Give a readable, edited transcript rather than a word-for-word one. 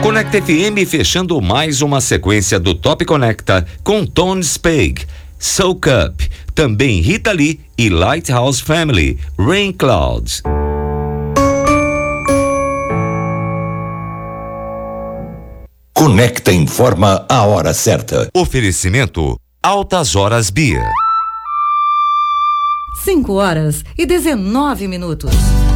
Conecta FM fechando mais uma sequência do Top Conecta com Tone Spag, Soak Up, também Rita Lee e Lighthouse Family, Rain Clouds. Conecta informa a hora certa. Oferecimento Altas Horas Bia. 5 horas e 19 minutos.